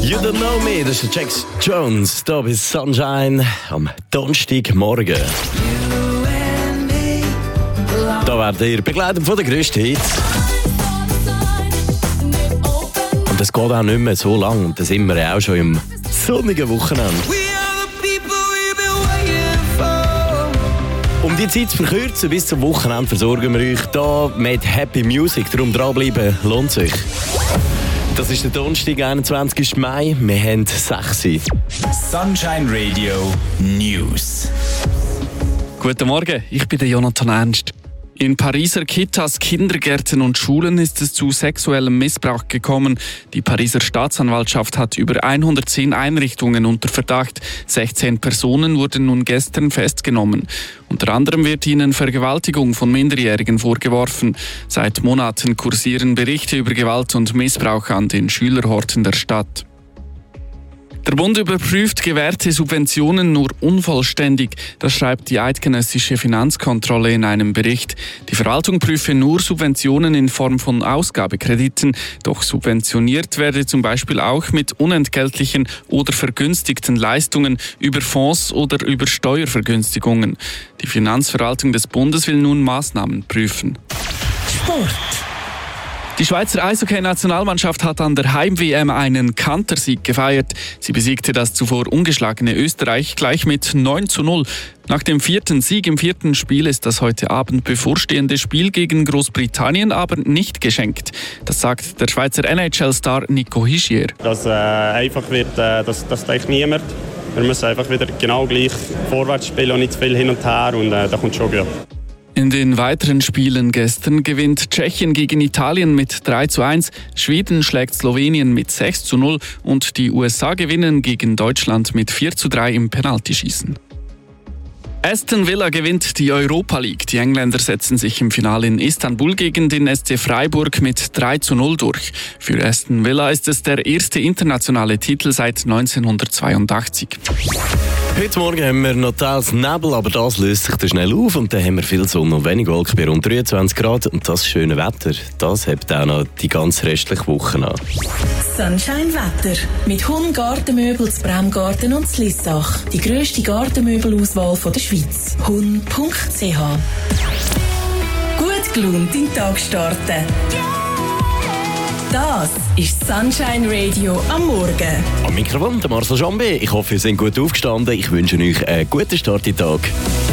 You Don't Know Me, das ist Jax Jones, da bei Sunshine am Donnerstagmorgen. Da werden ihr begleitet von den grössten Hits. Und es geht auch nicht mehr so lang, und da sind wir ja auch schon im sonnigen Wochenende. Um die Zeit zu verkürzen, bis zum Wochenende versorgen wir euch hier mit Happy Music. Darum dranbleiben lohnt sich. Das ist der Donnerstag, 21. Mai. Wir haben 6 Uhr. Sunshine Radio News. Guten Morgen, ich bin der Jonathan Ernst. In Pariser Kitas, Kindergärten und Schulen ist es zu sexuellem Missbrauch gekommen. Die Pariser Staatsanwaltschaft hat über 110 Einrichtungen unter Verdacht. 16 Personen wurden nun gestern festgenommen. Unter anderem wird ihnen Vergewaltigung von Minderjährigen vorgeworfen. Seit Monaten kursieren Berichte über Gewalt und Missbrauch an den Schülerhorten der Stadt. Der Bund überprüft gewährte Subventionen nur unvollständig. Das schreibt die eidgenössische Finanzkontrolle in einem Bericht. Die Verwaltung prüfe nur Subventionen in Form von Ausgabekrediten. Doch subventioniert werde zum Beispiel auch mit unentgeltlichen oder vergünstigten Leistungen über Fonds oder über Steuervergünstigungen. Die Finanzverwaltung des Bundes will nun Maßnahmen prüfen. Sport. Die Schweizer Eishockey-Nationalmannschaft hat an der Heim-WM einen Kantersieg gefeiert. Sie besiegte das zuvor ungeschlagene Österreich gleich mit 9:0. Nach dem 4. Sieg im 4. Spiel ist das heute Abend bevorstehende Spiel gegen Großbritannien aber nicht geschenkt. Das sagt der Schweizer NHL-Star Nico Hischier. Dass einfach wird, das denkt niemand. Wir müssen einfach wieder genau gleich vorwärts spielen und nicht zu viel hin und her, und da kommt schon gut. In den weiteren Spielen gestern gewinnt Tschechien gegen Italien mit 3:1, Schweden schlägt Slowenien mit 6:0 und die USA gewinnen gegen Deutschland mit 4:3 im Penaltyschießen. Aston Villa gewinnt die Europa League. Die Engländer setzen sich im Finale in Istanbul gegen den SC Freiburg mit 3:0 durch. Für Aston Villa ist es der erste internationale Titel seit 1982. Heute Morgen haben wir noch teils Nebel, aber das löst sich dann schnell auf, und dann haben wir viel Sonne und wenig Wolken bei rund 23 Grad. Und das schöne Wetter, das hebt auch noch die ganze restliche Woche an. Sunshine Wetter. Mit Hun Gartenmöbel zu Bremgarten und zu Lissach. Die grösste Gartenmöbelauswahl der Schweiz. hun.ch. Gut gelaunt in den Tag starten. Das ist Sunshine Radio am Morgen. Am Mikrofon der Marcel Jambe. Ich hoffe, ihr seid gut aufgestanden. Ich wünsche euch einen guten Start in den Tag.